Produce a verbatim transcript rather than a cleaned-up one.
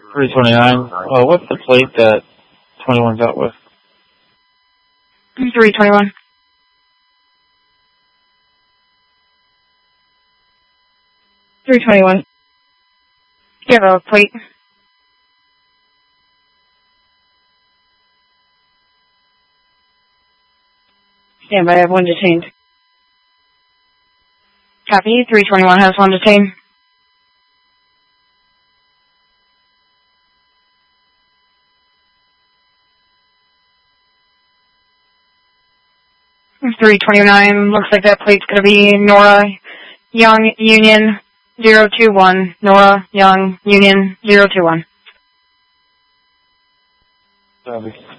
three twenty-nine. Uh, what's the plate that twenty-one's out with? three twenty-one. three twenty-one. Do you have a plate? Stand by, I have one detained. Copy, three twenty-one has one detained. three twenty-nine, looks like that plate's going to be Nora Young Union zero two one. Nora Young Union zero two one. Copy.